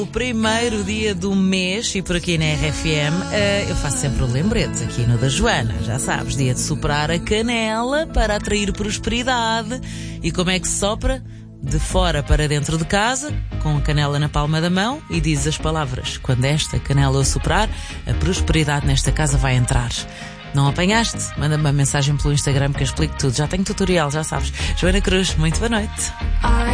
O primeiro dia do mês, e por aqui na RFM, eu faço sempre o lembrete aqui no da Joana, já sabes, dia de soprar a canela para atrair prosperidade. E como é que se sopra? De fora para dentro de casa, com a canela na palma da mão, e diz as palavras: quando esta canela eu soprar, a prosperidade nesta casa vai entrar. Não apanhaste? Manda-me uma mensagem pelo Instagram que eu explico tudo. Já tenho tutorial, já sabes. Joana Cruz, muito boa noite.